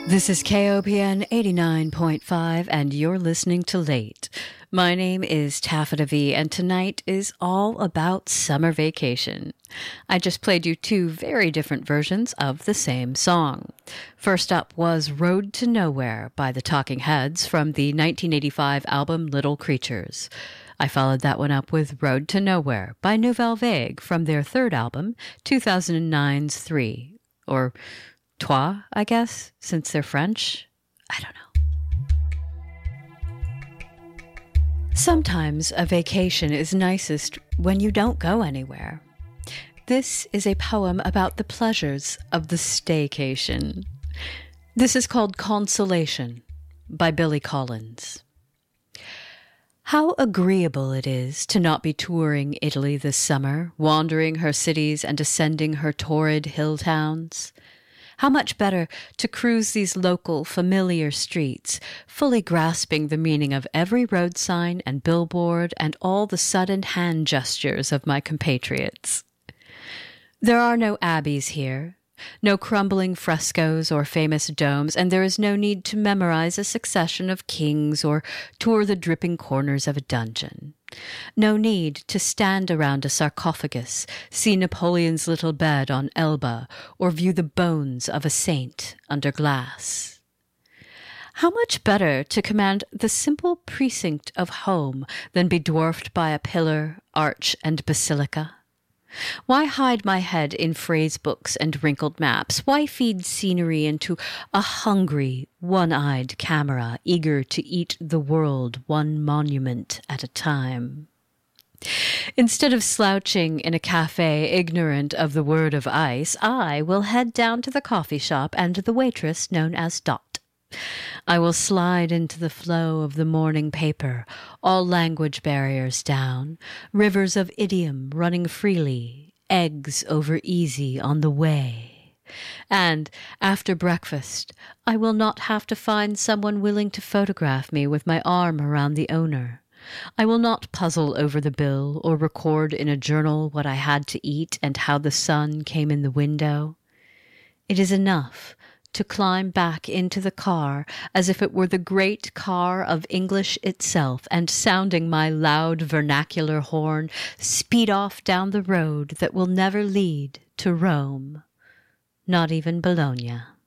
This is KOPN 89.5, and you're listening to Late. My name is Taffeta V, and tonight is all about summer vacation. I just played you two very different versions of the same song. First up was Road to Nowhere by the Talking Heads from the 1985 album Little Creatures. I followed that one up with Road to Nowhere by Nouvelle Vague from their third album, 2009's Three, or Trois, I guess, since they're French. I don't know. Sometimes a vacation is nicest when you don't go anywhere. This is a poem about the pleasures of the staycation. This is called Consolation by Billy Collins. How agreeable it is to not be touring Italy this summer, wandering her cities and ascending her torrid hill towns. How much better to cruise these local, familiar streets, fully grasping the meaning of every road sign and billboard and all the sudden hand gestures of my compatriots. There are no abbeys here, no crumbling frescoes or famous domes, and there is no need to memorize a succession of kings or tour the dripping corners of a dungeon. No need to stand around a sarcophagus, see Napoleon's little bed on Elba, or view the bones of a saint under glass. How much better to command the simple precinct of home than be dwarfed by a pillar, arch, and basilica? Why hide my head in phrase books and wrinkled maps? Why feed scenery into a hungry, one-eyed camera, eager to eat the world one monument at a time? Instead of slouching in a cafe ignorant of the word of ice, I will head down to the coffee shop and the waitress known as Dot. I will slide into the flow of the morning paper, all language barriers down, rivers of idiom running freely, eggs over easy on the way. And, after breakfast, I will not have to find someone willing to photograph me with my arm around the owner. I will not puzzle over the bill or record in a journal what I had to eat and how the sun came in the window. It is enough to climb back into the car as if it were the great car of English itself, and sounding my loud vernacular horn, speed off down the road that will never lead to Rome, not even Bologna.